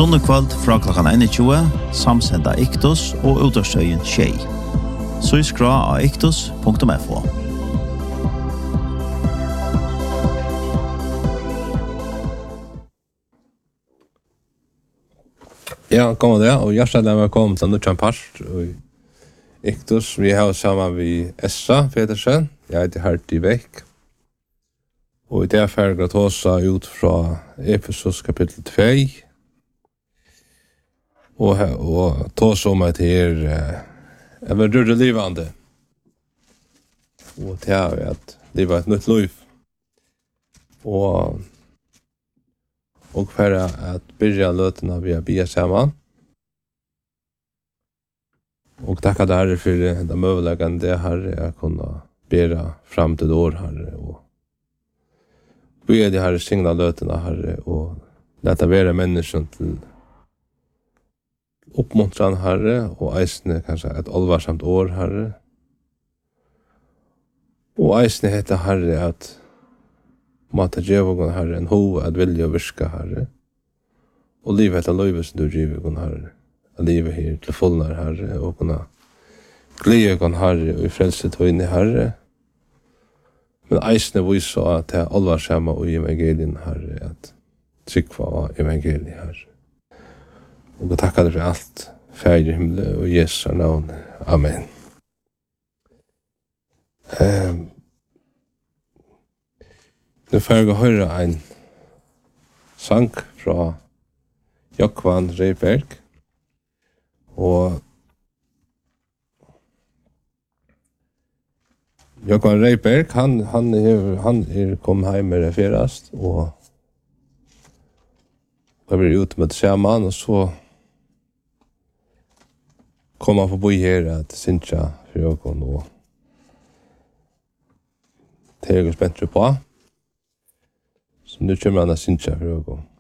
Sunnekvöld fra klokkan 21, samsenda Iktus og utårstøyen Tjei. Så skra av iktus.fo. Ja, kommer det, og hjertelig velkommen til Nuttjan Part og Iktus. Vi har sammen med Esra Petersen, jeg heter Herti Vekk. Og i det ferdig å ta ut fra Efesos kapittel 2. Og ta så med til jeg vil røre livande. Og det er at livet er et nytt liv. Og for at byrja løtene vi har bygget sammen. Og takk at Herre for det møveleggen det Herre jeg kunne bære frem til det år Herre. Og bygge de Herre signa løtene Herre og lette være mennesken til oppmuntrande Herre og eisne kanskje et alvarsamt år Herre. Og eisne heter Herre at måtte djevågen Herre en hov at vilja virka Herre. Og livet etter livet som du djevågen Herre. At livet her til fullnar Herre og kunne glede Herre og i frelse tøyne Herre. Men eisne viser at det er alvarsamme og evangelien Herre at trykva av evangelien Herre. Og jeg takker deg for alt, Fædre i himmelen og Jesu navn. Amen. Nu får jeg høre en sang fra Jokvan Reiberg. Og Jokvan Reiberg, han kommet hjem med referast, og da blir ute med sammen, og så kom han forbi her at Sintja for Jokvan, og det er jeg spent på. Så nu kommer han av Sintja for Jokvan.